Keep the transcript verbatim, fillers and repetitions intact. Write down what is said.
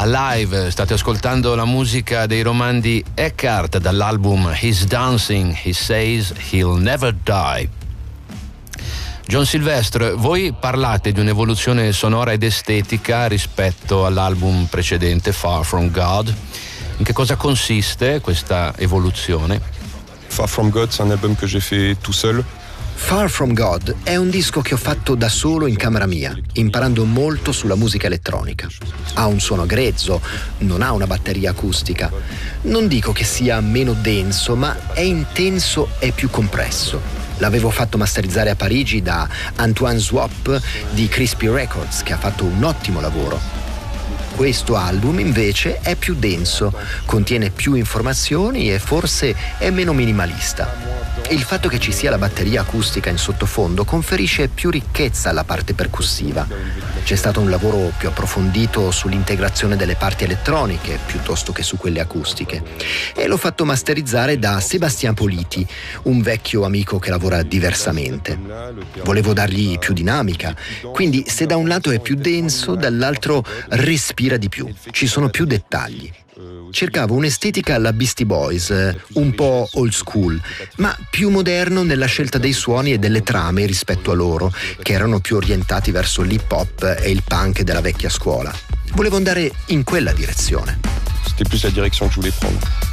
Alive, state ascoltando la musica dei Romandi Eckhart dall'album He's Dancing, He Says He'll Never Die. John Sylvestre, voi parlate di un'evoluzione sonora ed estetica rispetto all'album precedente, Far From God. In che cosa consiste questa evoluzione? Far From God, c'est un album que j'ai fait tout seul. Far From God è un disco che ho fatto da solo in camera mia, imparando molto sulla musica elettronica. Ha un suono grezzo, non ha una batteria acustica. Non dico che sia meno denso, ma è intenso e più compresso. L'avevo fatto masterizzare a Parigi da Antoine Swap di Crispy Records, che ha fatto un ottimo lavoro. Questo album invece è più denso, contiene più informazioni e forse è meno minimalista. Il fatto che ci sia la batteria acustica in sottofondo conferisce più ricchezza alla parte percussiva. C'è stato un lavoro più approfondito sull'integrazione delle parti elettroniche piuttosto che su quelle acustiche. E l'ho fatto masterizzare da Sébastien Politi, un vecchio amico che lavora diversamente. Volevo dargli più dinamica, quindi se da un lato è più denso, dall'altro respira di più. Ci sono più dettagli. Cercavo un'estetica alla Beastie Boys, un po' old school, ma più moderno nella scelta dei suoni e delle trame rispetto a loro, che erano più orientati verso l'hip hop e il punk della vecchia scuola. Volevo andare in quella direzione. C'était plus la direction que je voulais prendre.